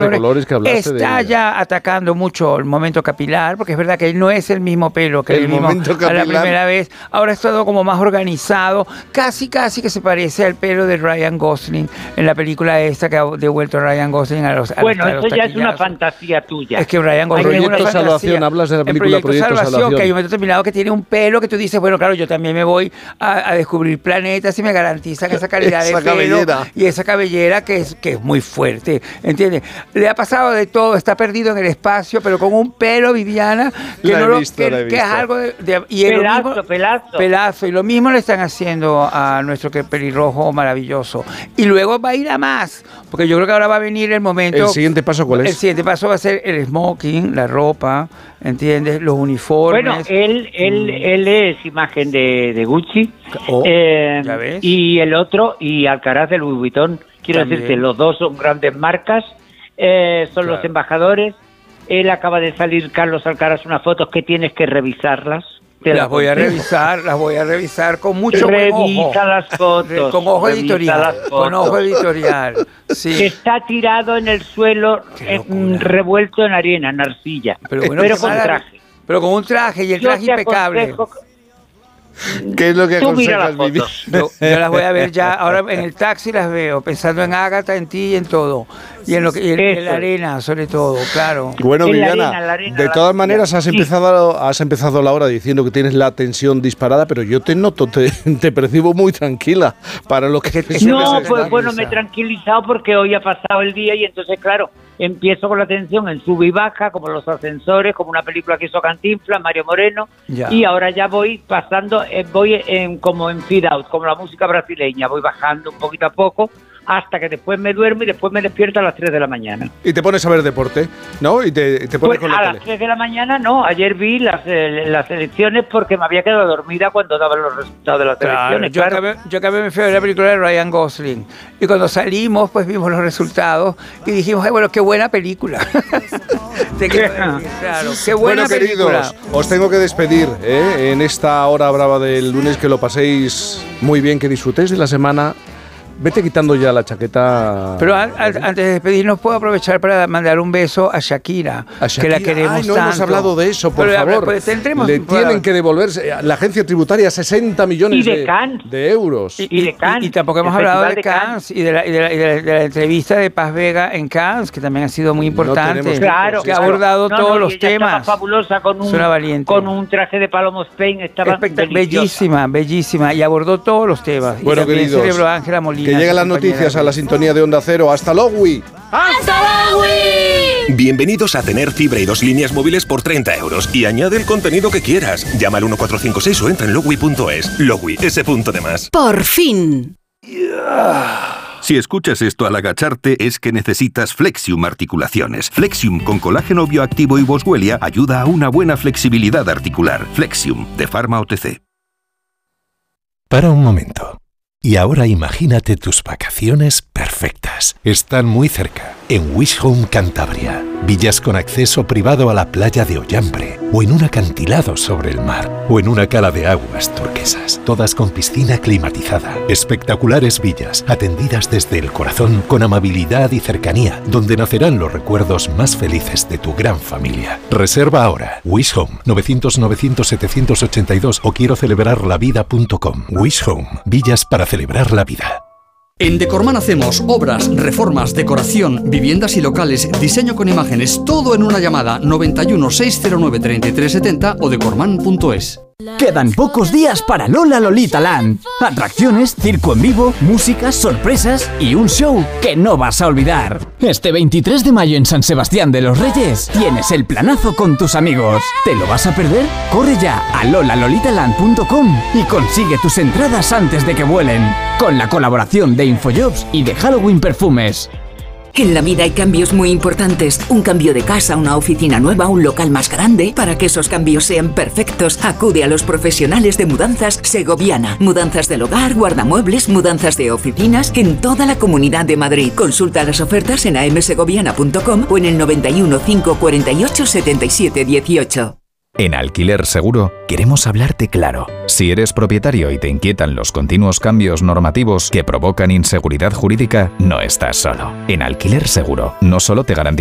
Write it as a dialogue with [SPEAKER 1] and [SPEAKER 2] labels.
[SPEAKER 1] colores que hablaste
[SPEAKER 2] está ya atacando mucho el momento capilar, porque es verdad que no es el mismo pelo que
[SPEAKER 1] el
[SPEAKER 2] vimos
[SPEAKER 1] momento
[SPEAKER 2] a la primera vez. Ahora es todo como más organizado, casi que se parece al pelo de Ryan Gosling en la película esta que ha devuelto Ryan Gosling a los
[SPEAKER 3] Bueno, eso ya es una fantasía tuya.
[SPEAKER 2] Es que Ryan Gosling
[SPEAKER 1] es una Salvación, hablas de la película Proyecto Salvación,
[SPEAKER 2] que hay un momento determinado que tiene un pelo que tú dices, bueno, claro, yo también me voy a descubrir planetas y me garantizan esa calidad de pelo y esa cabellera que es muy fuerte, ¿entiendes? Le ha pasado de todo, está perdido en el espacio, pero con un pelo, Viviana, que es algo y pelazo. Y lo mismo le están haciendo a nuestro pelirrojo maravilloso. Y luego va a ir a más, porque yo creo que ahora va a venir el momento.
[SPEAKER 1] ¿El siguiente paso cuál es?
[SPEAKER 2] El siguiente paso va a ser el smoking, la ropa, ¿entiendes? Los uniformes.
[SPEAKER 3] Bueno, él es imagen de Gucci.
[SPEAKER 2] ¿Ya ves?
[SPEAKER 3] Y el otro, y Alcaraz de Louis Vuitton. Quiero decirte, los dos son grandes marcas. Son los embajadores. Él acaba de salir, Carlos Alcaraz, unas fotos que tienes que revisarlas.
[SPEAKER 2] Las voy a revisar con mucho ojo.
[SPEAKER 3] Revisa las fotos.
[SPEAKER 2] Con ojo editorial. Con ojo editorial. Sí.
[SPEAKER 3] Que está tirado en el suelo, revuelto en arena, en arcilla. Pero con traje.
[SPEAKER 2] Pero con un traje y el traje impecable.
[SPEAKER 1] ¿Qué es lo que aconsejas, Vivi?
[SPEAKER 2] Yo las voy a ver ya, ahora en el taxi las veo, pensando en Ágata, en ti y en todo. Y en la arena, sobre todo, claro.
[SPEAKER 1] Bueno, Viviana, de todas maneras has empezado la hora diciendo que tienes la tensión disparada, pero yo te noto, te percibo muy tranquila para lo que
[SPEAKER 3] No, pues bueno, me he tranquilizado porque hoy ha pasado el día y entonces, claro, empiezo con la tensión en sub y baja, como los ascensores, como una película que hizo Cantinflas, Mario Moreno, y ahora ya voy pasando, como en Fade Out, como la música brasileña, voy bajando un poquito a poco, hasta que después me duermo y después me despierto a las 3 de la mañana.
[SPEAKER 1] Y te pones a ver deporte, ¿no? Y te pones con la tele.
[SPEAKER 3] A las 3 de la mañana no, ayer vi las elecciones porque me había quedado dormida cuando daban los resultados de las elecciones.
[SPEAKER 2] Yo acabé me fui a ver la película de Ryan Gosling y cuando salimos pues vimos los resultados y dijimos, ay, bueno, qué buena película. Claro, qué buena película.
[SPEAKER 1] Queridos, os tengo que despedir en esta hora brava del lunes, que lo paséis muy bien, que disfrutéis de la semana. Vete quitando ya la chaqueta.
[SPEAKER 2] Pero antes de despedirnos, puedo aprovechar para mandar un beso a Shakira, que la queremos tanto.
[SPEAKER 1] No hemos hablado de eso, por favor.
[SPEAKER 2] Pues,
[SPEAKER 1] le tienen que devolverse a la agencia tributaria 60 millones de euros.
[SPEAKER 2] Y tampoco hemos hablado de Cannes y de la entrevista de Paz Vega en Cannes, que también ha sido muy importante.
[SPEAKER 3] Claro,
[SPEAKER 2] que ha abordado todos los temas.
[SPEAKER 3] Estaba fabulosa con un traje de Paloma Spain. Estaba
[SPEAKER 2] bellísima. Y abordó todos los temas.
[SPEAKER 1] Bueno,
[SPEAKER 2] y también celebró a Ángela Molina.
[SPEAKER 1] Que lleguen las noticias a la sintonía de Onda Cero. ¡Hasta luego!
[SPEAKER 4] ¡Hasta luego! Bienvenidos a tener fibra y 2 líneas móviles por 30 euros. Y añade el contenido que quieras. Llama al 1456 o entra en logui.es. Logui, ese punto de más.
[SPEAKER 5] ¡Por fin!
[SPEAKER 4] Si escuchas esto al agacharte, es que necesitas Flexium Articulaciones. Flexium con colágeno bioactivo y boswellia ayuda a una buena flexibilidad articular. Flexium, de Pharma OTC.
[SPEAKER 6] Para un momento. Y ahora imagínate tus vacaciones perfectas. Están muy cerca, en Wish Home Cantabria. Villas con acceso privado a la playa de Ollambre, o en un acantilado sobre el mar, o en una cala de aguas turquesas, todas con piscina climatizada. Espectaculares villas, atendidas desde el corazón, con amabilidad y cercanía, donde nacerán los recuerdos más felices de tu gran familia. Reserva ahora. Wish Home, 900-900-782 o quiero celebrarlavida.com. Wish Home, villas para celebrar la vida.
[SPEAKER 7] En Decorman hacemos obras, reformas, decoración, viviendas y locales, diseño con imágenes, todo en una llamada 91 609 3370 o decorman.es.
[SPEAKER 8] Quedan pocos días para Lola Lolita Land. Atracciones, circo en vivo, música, sorpresas y un show que no vas a olvidar. Este 23 de mayo en San Sebastián de los Reyes tienes el planazo con tus amigos. ¿Te lo vas a perder? Corre ya a lolalolitaland.com y consigue tus entradas antes de que vuelen. Con la colaboración de Infojobs y de Halloween Perfumes.
[SPEAKER 5] En la vida hay cambios muy importantes. Un cambio de casa, una oficina nueva, un local más grande. Para que esos cambios sean perfectos, acude a los profesionales de Mudanzas Segoviana. Mudanzas del hogar, guardamuebles, mudanzas de oficinas en toda la Comunidad de Madrid. Consulta las ofertas en amsegoviana.com o en el 91 548 77 18.
[SPEAKER 9] En Alquiler Seguro queremos hablarte claro. Si eres propietario y te inquietan los continuos cambios normativos que provocan inseguridad jurídica, no estás solo. En Alquiler Seguro no solo te garantizamos